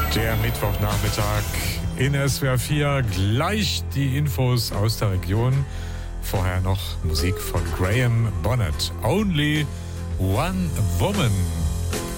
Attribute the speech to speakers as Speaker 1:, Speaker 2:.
Speaker 1: Der Mittwochnachmittag in SWR 4. Gleich die Infos aus der Region. Vorher noch Musik von Graham Bonnet. Only One Woman.